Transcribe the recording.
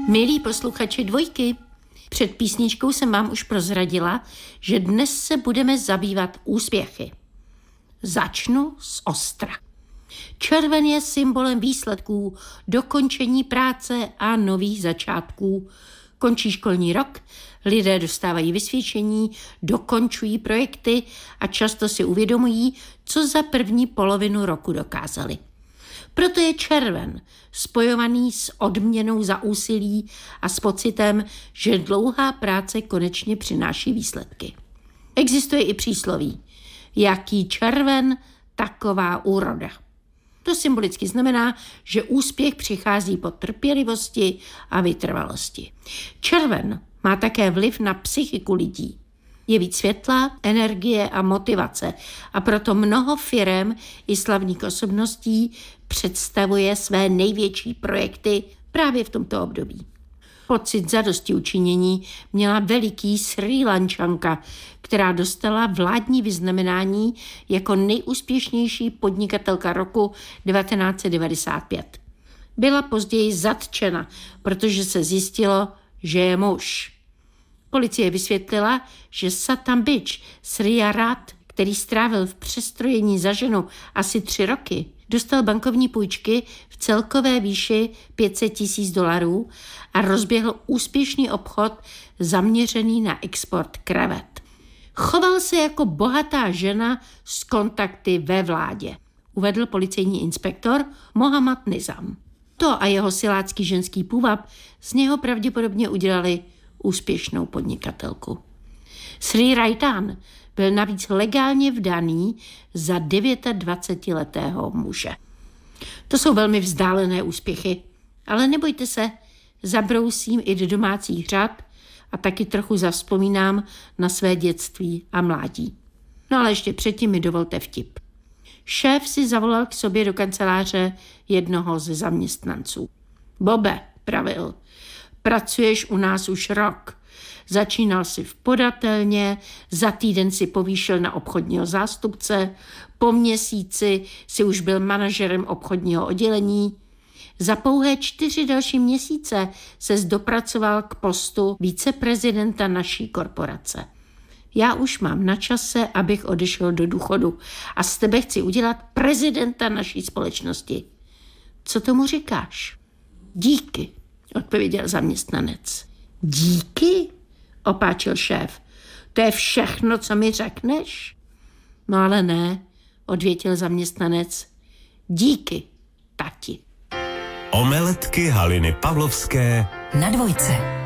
Milí posluchači Dvojky, před písničkou jsem vám už prozradila, že dnes se budeme zabývat úspěchy. Začnu z ostra. Červen je symbolem výsledků, dokončení práce a nových začátků. Končí školní rok, lidé dostávají vysvědčení, dokončují projekty a často si uvědomují, co za první polovinu roku dokázali. Proto je červen spojovaný s odměnou za úsilí a s pocitem, že dlouhá práce konečně přináší výsledky. Existuje i přísloví: jaký červen, taková úroda. To symbolicky znamená, že úspěch přichází po trpělivosti a vytrvalosti. Červen má také vliv na psychiku lidí. Je víc světla, energie a motivace a proto mnoho firem i slavných osobností představuje své největší projekty právě v tomto období. Pocit zadostiučinění měla veliký Srí Lančanka, která dostala vládní vyznamenání jako nejúspěšnější podnikatelka roku 1995. Byla později zatčena, protože se zjistilo, že je muž. Policie vysvětlila, že Satam Bič Sriya Rat, který strávil v přestrojení za ženu asi 3 roky, dostal bankovní půjčky v celkové výši $500,000 a rozběhl úspěšný obchod zaměřený na export krevet. Choval se jako bohatá žena s kontakty ve vládě, uvedl policejní inspektor Mohammad Nizam. To a jeho silácký ženský půvab z něho pravděpodobně udělali úspěšnou podnikatelku. Sri Raitan byl navíc legálně vdaný za 29letého muže. To jsou velmi vzdálené úspěchy, ale nebojte se, zabrousím i do domácích řad a taky trochu zavzpomínám na své dětství a mládí. No ale ještě předtím mi dovolte vtip. Šéf si zavolal k sobě do kanceláře jednoho ze zaměstnanců. Bobe, pravil, pracuješ u nás už rok. Začínal si v podatelně, za týden si povýšil na obchodního zástupce, po měsíci si už byl manažerem obchodního oddělení. Za pouhé 4 další měsíce ses dopracoval k postu viceprezidenta naší korporace. Já už mám na čase, abych odešel do důchodu a z tebe chci udělat prezidenta naší společnosti. Co tomu říkáš? Díky, odpověděl zaměstnanec. Díky? Opáčil šéf. To je všechno, co mi řekneš? No ale ne, odvětil zaměstnanec. Díky, tati. Omeletky Haliny Pavlovské na Dvojce.